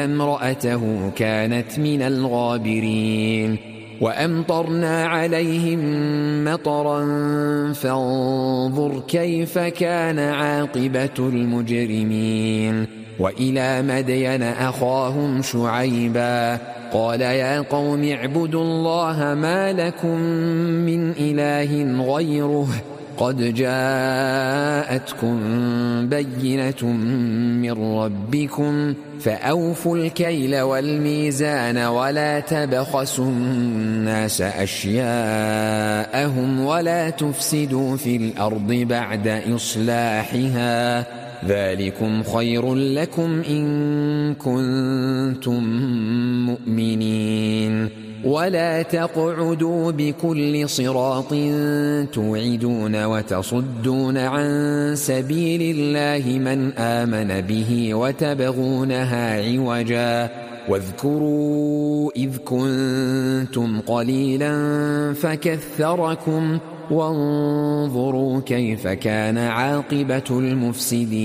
امرأته كانت من الغابرين وأمطرنا عليهم مطرا فانظر كيف كان عاقبة المجرمين وإلى مدين أخاهم شعيبا قال يا قوم اعبدوا الله ما لكم من إله غيره قد جاءتكم بينة من ربكم فأوفوا الكيل والميزان ولا تبخسوا الناس أشياءهم ولا تفسدوا في الأرض بعد إصلاحها ذلكم خير لكم إن كنتم مؤمنين ولا تقعدوا بكل صراط توعدون وتصدون عن سبيل الله من آمن به وتبغونها عوجا واذكروا إذ كنتم قليلا فكثركم وانظروا كيف كان عاقبة المفسدين